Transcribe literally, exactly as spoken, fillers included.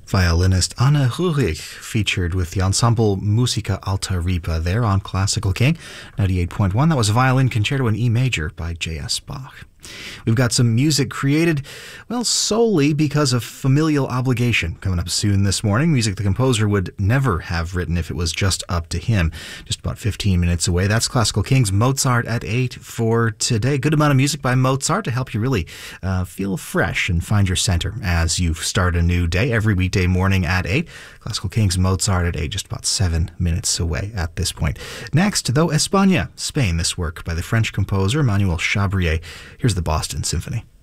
Violinist Anna Ruhig featured with the ensemble Musica Alta Ripa there on Classical King ninety-eight point one. That was a violin concerto in E major by J S Bach. We've got some music created, well, solely because of familial obligation coming up soon this morning. Music the composer would never have written if it was just up to him. Just about fifteen minutes away. That's Classical King's Mozart at eight for today. Good amount of music by Mozart to help you really uh, feel fresh and find your center as you start a new day every weekday morning at eight. Classical King's Mozart at eight, just about seven minutes away at this point. Next, though, España, Spain, this work by the French composer Emmanuel Chabrier. Here's the Boston Symphony.